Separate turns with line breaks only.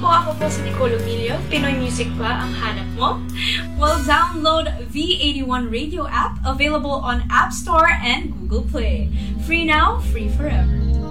po, ako po si Nicole Emilio. Pinoy Music ba ang hanap mo? Well, download V81 Radio app, available on App Store and Google Play. Free now, free forever.